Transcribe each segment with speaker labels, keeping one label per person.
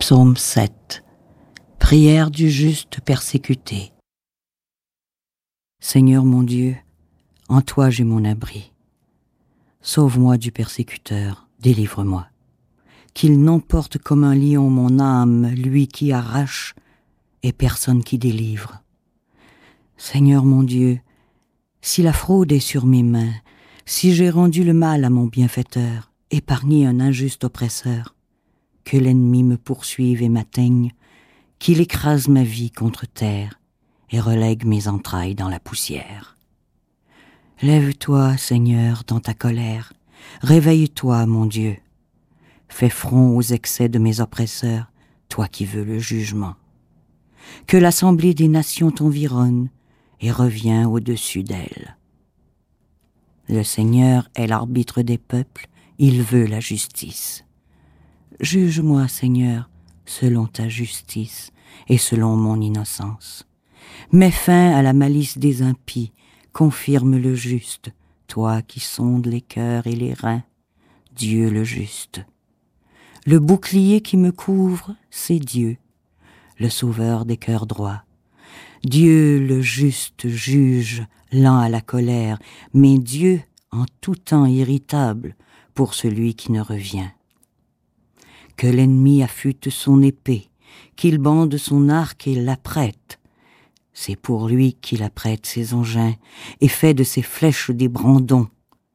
Speaker 1: Psaume 7. Prière du juste persécuté. Seigneur mon Dieu, en toi j'ai mon abri. Sauve-moi du persécuteur, délivre-moi. Qu'il n'emporte comme un lion mon âme, lui qui arrache et personne qui délivre. Seigneur mon Dieu, si la fraude est sur mes mains, si j'ai rendu le mal à mon bienfaiteur, épargné un injuste oppresseur, que l'ennemi me poursuive et m'atteigne, qu'il écrase ma vie contre terre et relègue mes entrailles dans la poussière. Lève-toi, Seigneur, dans ta colère, réveille-toi, mon Dieu. Fais front aux excès de mes oppresseurs, toi qui veux le jugement. Que l'assemblée des nations t'environne et reviens au-dessus d'elle. Le Seigneur est l'arbitre des peuples, il veut la justice. Juge-moi, Seigneur, selon ta justice et selon mon innocence. Mets fin à la malice des impies, confirme le juste, toi qui sondes les cœurs et les reins, Dieu le juste. Le bouclier qui me couvre, c'est Dieu, le sauveur des cœurs droits. Dieu le juste juge, lent à la colère, mais Dieu en tout temps irritable pour celui qui ne revient. Que l'ennemi affûte son épée, qu'il bande son arc et l'apprête. C'est pour lui qu'il apprête ses engins et fait de ses flèches des brandons.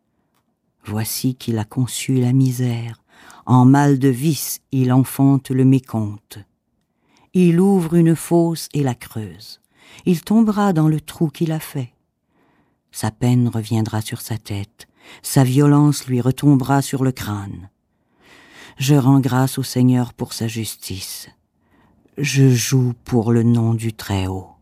Speaker 1: Voici qu'il a conçu la misère, en mal de vice il enfante le mécompte. Il ouvre une fosse et la creuse, il tombera dans le trou qu'il a fait. Sa peine reviendra sur sa tête, sa violence lui retombera sur le crâne. Je rends grâce au Seigneur pour sa justice. Je joue pour le nom du Très-Haut.